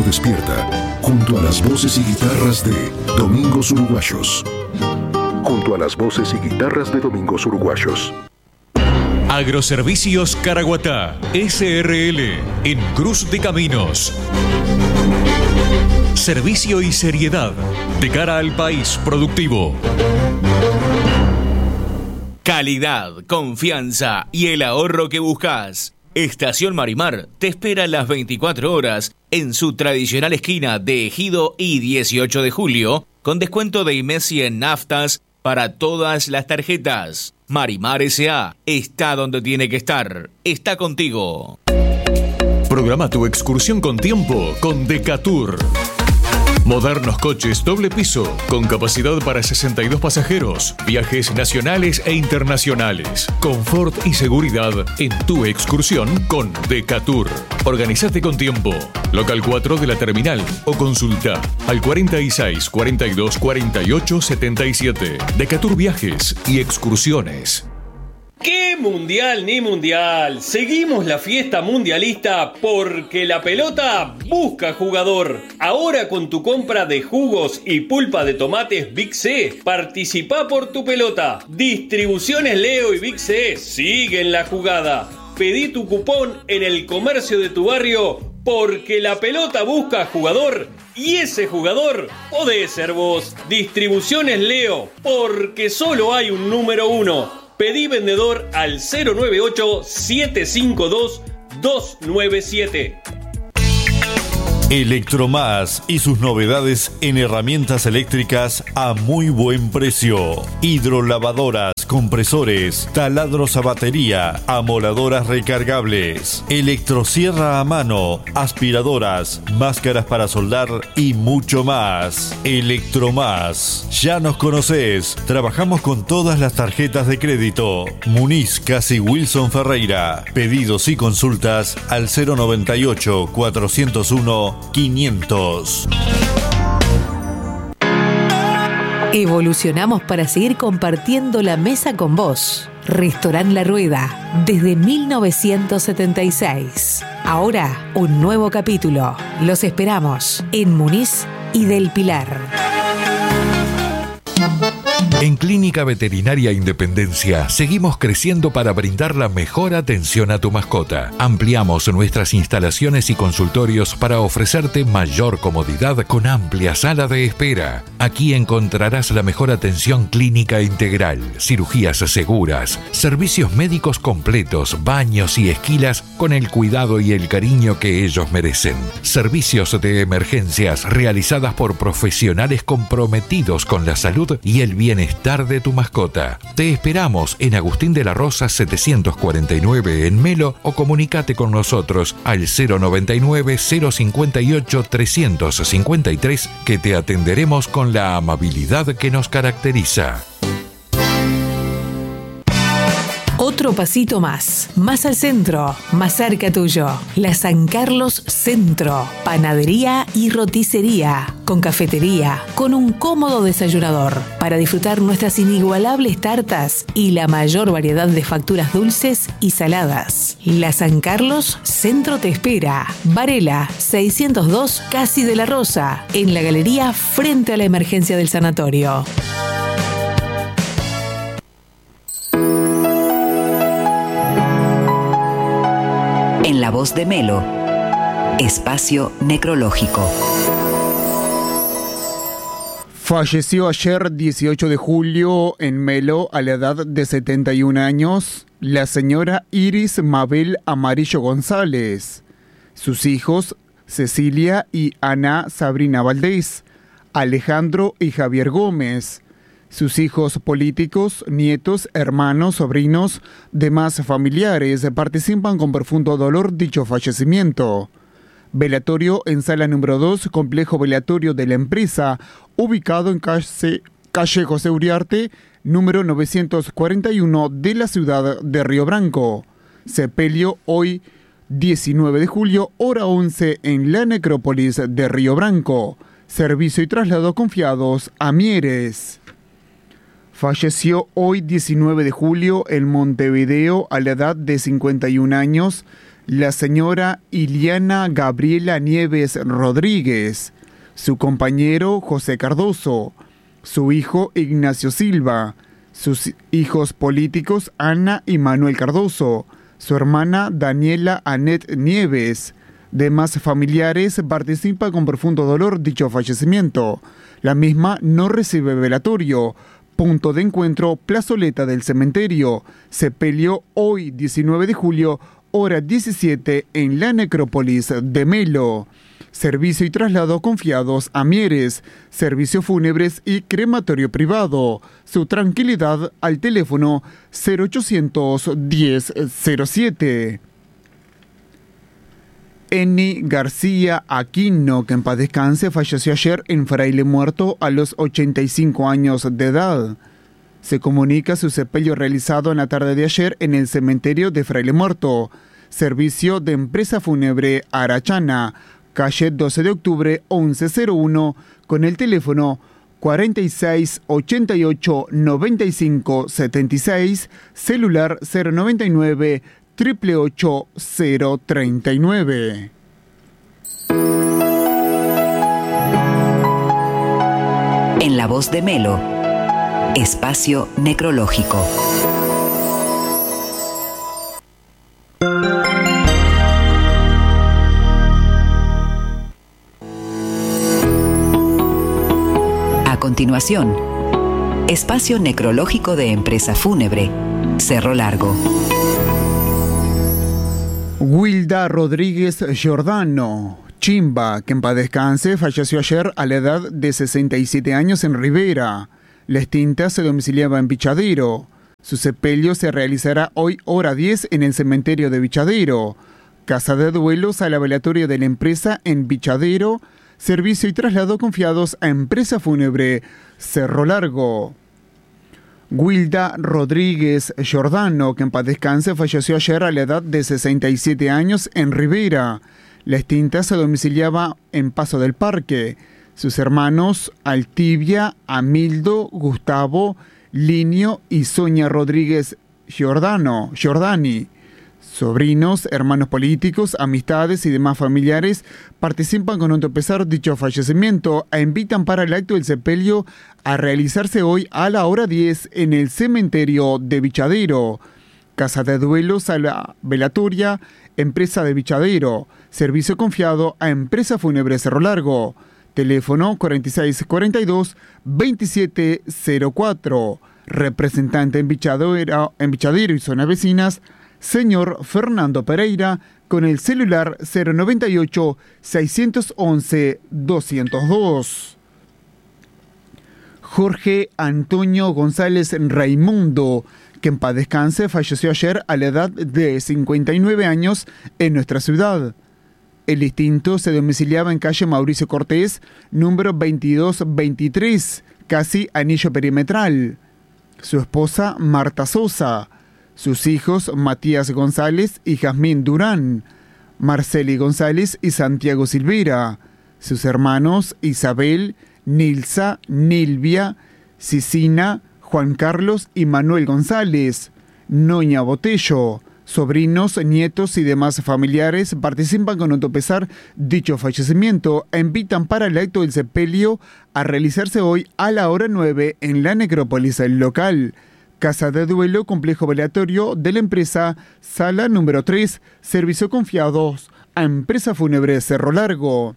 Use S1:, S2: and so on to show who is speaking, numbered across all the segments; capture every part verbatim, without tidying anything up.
S1: despierta, junto a las voces y guitarras de Domingos Uruguayos. Junto a las voces y guitarras de Domingos Uruguayos.
S2: Agroservicios Caraguatá, S R L, en Cruz de Caminos. Servicio y seriedad de cara al país productivo.
S3: Calidad, confianza y el ahorro que buscas. Estación Marimar te espera las veinticuatro horas en su tradicional esquina de Ejido y dieciocho de julio, con descuento de Imesi en naftas para todas las tarjetas. Marimar S A está donde tiene que estar. Está contigo.
S2: Programa tu excursión con tiempo con Decatur. Modernos coches doble piso, con capacidad para sesenta y dos pasajeros, viajes nacionales e internacionales, confort y seguridad en tu excursión con Decatur. Organizate con tiempo. Local cuatro de la terminal o consulta al cuarenta y seis, cuarenta y dos, cuarenta y ocho, setenta y siete. Decatur Viajes y Excursiones.
S4: ¡Qué mundial ni mundial! Seguimos la fiesta mundialista porque la pelota busca jugador. Ahora con tu compra de jugos y pulpa de tomates Big C, participa por tu pelota. Distribuciones Leo y Big C siguen la jugada. Pedí tu cupón en el comercio de tu barrio porque la pelota busca jugador y ese jugador podés ser vos. Distribuciones Leo, porque solo hay un número uno. Pedí vendedor al cero nueve ocho, siete cinco dos, dos nueve siete.
S5: Electromás y sus novedades en herramientas eléctricas a muy buen precio. Hidrolavadoras, compresores, taladros a batería, amoladoras recargables, electrosierra a mano, aspiradoras, máscaras para soldar y mucho más. Electromás. Ya nos conocés. Trabajamos con todas las tarjetas de crédito. Muniz Casi Wilson Ferreira. Pedidos y consultas al cero noventa y ocho, cuatrocientos uno, quinientos.
S6: Evolucionamos para seguir compartiendo la mesa con vos. Restaurant La Rueda, desde mil novecientos setenta y seis. Ahora, un nuevo capítulo. Los esperamos en Muniz y del Pilar.
S7: En Clínica Veterinaria Independencia seguimos creciendo para brindar la mejor atención a tu mascota. Ampliamos nuestras instalaciones y consultorios para ofrecerte mayor comodidad con amplia sala de espera. Aquí encontrarás la mejor atención clínica integral, cirugías seguras, servicios médicos completos, baños y esquilas con el cuidado y el cariño que ellos merecen. Servicios de emergencias realizadas por profesionales comprometidos con la salud y el bienestar de tu mascota. Te esperamos en Agustín de la Rosa setecientos cuarenta y nueve en Melo o comunícate con nosotros al cero noventa y nueve, cero cincuenta y ocho, trescientos cincuenta y tres que te atenderemos con la amabilidad que nos caracteriza.
S6: Otro pasito más, más al centro, más cerca tuyo. La San Carlos Centro, panadería y roticería, con cafetería, con un cómodo desayunador, para disfrutar nuestras inigualables tartas y la mayor variedad de facturas dulces y saladas. La San Carlos Centro te espera. Varela, seiscientos dos, Casi de la Rosa, en la galería frente a la emergencia del sanatorio.
S8: En la voz de Melo, Espacio Necrológico.
S9: Falleció ayer, dieciocho de julio, en Melo, a la edad de setenta y un años, la señora Iris Mabel Amarillo González. Sus hijos, Cecilia y Ana Sabrina Valdés, Alejandro y Javier Gómez. Sus hijos políticos, nietos, hermanos, sobrinos, demás familiares participan con profundo dolor dicho fallecimiento. Velatorio en sala número dos, complejo velatorio de la empresa, ubicado en calle, calle José Uriarte, número novecientos cuarenta y uno de la ciudad de Río Branco. Sepelio hoy, diecinueve de julio, hora once, en la necrópolis de Río Branco. Servicio y traslado confiados a Mieres. Falleció hoy, diecinueve de julio, en Montevideo, a la edad de cincuenta y un años, la señora Iliana Gabriela Nieves Rodríguez, su compañero José Cardoso, su hijo Ignacio Silva, sus hijos políticos Ana y Manuel Cardoso, su hermana Daniela Anet Nieves. Demás familiares participan con profundo dolor dicho fallecimiento. La misma no recibe velatorio. Punto de encuentro, plazoleta del cementerio. Sepelio hoy, diecinueve de julio, hora diecisiete, en la necrópolis de Melo. Servicio y traslado confiados a Mieres. Servicios fúnebres y crematorio privado. Su tranquilidad al teléfono cero ochocientos diez cero siete. Eni García Aquino, que en paz descanse, falleció ayer en Fraile Muerto a los ochenta y cinco años de edad. Se comunica su sepelio realizado en la tarde de ayer en el cementerio de Fraile Muerto. Servicio de empresa fúnebre Arachana, calle doce de octubre, once cero uno, con el teléfono cuarenta y seis ochenta y ocho noventa y cinco setenta y seis, celular cero noventa y nueve ocho ocho ocho cero treinta y nueve.
S8: En la voz de Melo, espacio necrológico. A continuación, espacio necrológico de empresa fúnebre, Cerro Largo.
S9: Wilda Rodríguez Giordano, Chimba, que en paz descanse, falleció ayer a la edad de sesenta y siete años en Rivera. La extinta se domiciliaba en Bichadero. Su sepelio se realizará hoy hora diez en el cementerio de Bichadero. Casa de duelos a la velatoria de la empresa en Bichadero. Servicio y traslado confiados a empresa fúnebre Cerro Largo. Wilda Rodríguez Giordano, que en paz descanse, falleció ayer a la edad de sesenta y siete años en Rivera. La extinta se domiciliaba en Paso del Parque. Sus hermanos Altibia, Amildo, Gustavo, Linio y Sonia Rodríguez Giordano, Giordani. Sobrinos, hermanos políticos, amistades y demás familiares participan con hondo pesar dicho fallecimiento e invitan para el acto del sepelio a realizarse hoy a la hora diez en el cementerio de Bichadero. Casa de duelos a la velatoria, empresa de Bichadero. Servicio confiado a empresa fúnebre Cerro Largo. Teléfono cuarenta y seis cuarenta y dos veintisiete cero cuatro. Representante en Bichadero, en Bichadero y zonas vecinas, señor Fernando Pereira, con el celular cero noventa y ocho seiscientos once doscientos dos. Jorge Antonio González Raimundo, que en paz descanse, falleció ayer a la edad de cincuenta y nueve años en nuestra ciudad. El distinto se domiciliaba en calle Mauricio Cortés, número veintidós veintitrés, casi anillo perimetral. Su esposa Marta Sosa. Sus hijos Matías González y Jazmín Durán, Marceli González y Santiago Silveira. Sus hermanos Isabel, Nilsa, Nilvia, Cicina, Juan Carlos y Manuel González. Noña Botello. Sobrinos, nietos y demás familiares participan con hondo pesar dicho fallecimiento e invitan para el acto del sepelio a realizarse hoy a la hora nueve en la necrópolis local. Casa de duelo, complejo velatorio de la empresa, sala número tres, servicio confiados a empresa fúnebre Cerro Largo.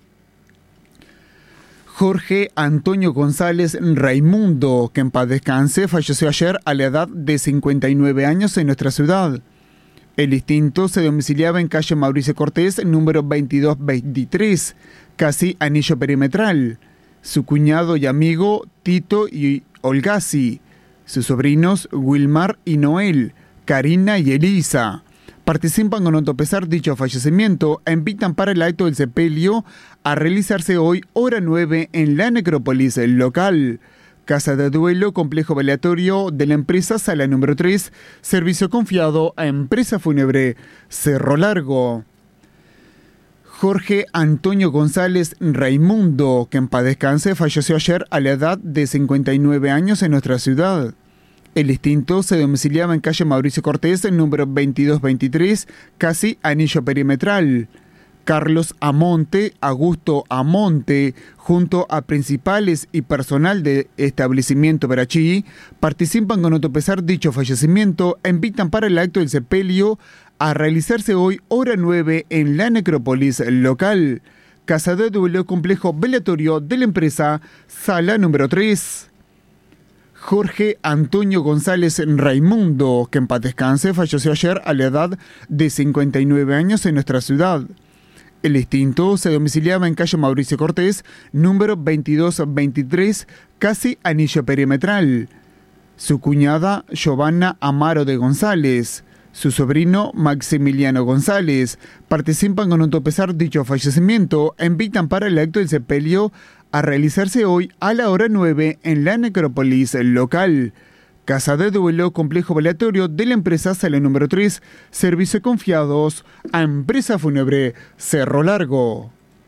S9: Jorge Antonio González Raimundo, que en paz descanse, falleció ayer a la edad de cincuenta y nueve años en nuestra ciudad. El distinto se domiciliaba en calle Mauricio Cortés, número veintidós veintitrés, casi anillo perimetral. Su cuñado y amigo Tito y Olgasi. Sus sobrinos Wilmar y Noel, Karina y Elisa. Participan con hondo pesar dicho fallecimiento e invitan para el acto del sepelio a realizarse hoy hora nueve en la necrópolis local. Casa de duelo, complejo velatorio de la empresa, sala número tres, servicio confiado a empresa fúnebre Cerro Largo. Jorge Antonio González Raimundo, que en paz descanse, falleció ayer a la edad de cincuenta y nueve años en nuestra ciudad. El distinto se domiciliaba en calle Mauricio Cortés, número veintidós veintitrés, casi anillo perimetral. Carlos Amonte, Augusto Amonte, junto a principales y personal de establecimiento Verachí, participan con autopesar dicho fallecimiento e invitan para el acto del sepelio a realizarse hoy hora nueve en la necrópolis local. Casa de duelo complejo velatorio de la empresa, sala número tres. Jorge Antonio González Raimundo, que en paz descanse, falleció ayer a la edad de cincuenta y nueve años en nuestra ciudad. El distinto se domiciliaba en calle Mauricio Cortés, número veintidós veintitrés, casi anillo perimetral. Su cuñada, Giovanna Amaro de González. Su sobrino, Maximiliano González. Participan con autopesar dicho fallecimiento e invitan para el acto del sepelio a realizarse hoy a la hora nueve en la necrópolis local. Casa de duelo complejo velatorio de la empresa sala número tres, servicio confiados a empresa fúnebre Cerro Largo.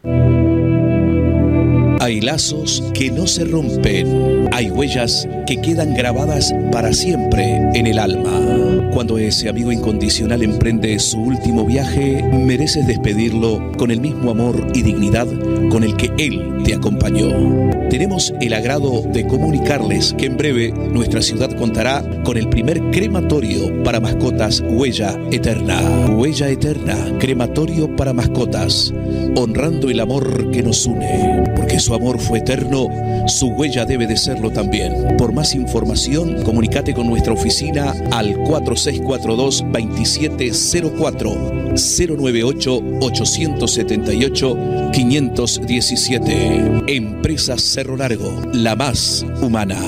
S10: Hay lazos que no se rompen, hay huellas que quedan grabadas para siempre en el alma. Cuando ese amigo incondicional emprende su último viaje, mereces despedirlo con el mismo amor y dignidad con el que él te acompañó. Tenemos el agrado de comunicarles que en breve nuestra ciudad contará con el primer crematorio para mascotas Huella Eterna. Huella Eterna, crematorio para mascotas, honrando el amor que nos une. Porque su amor fue eterno, su huella debe de serlo también. Por más información, comunícate con nuestra oficina al cuatro seis cuatro dos, dos siete cero cuatro, cero nueve ocho, ocho siete ocho, cinco uno siete. Empresa Cerro Largo, la más humana.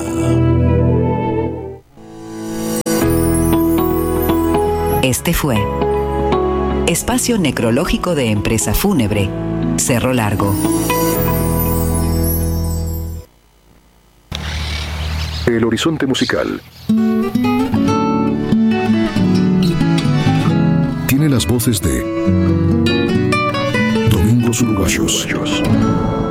S8: Este fue Espacio Necrológico de Empresa Fúnebre Cerro Largo.
S1: El horizonte musical tiene las voces de Domingos Uruguayos.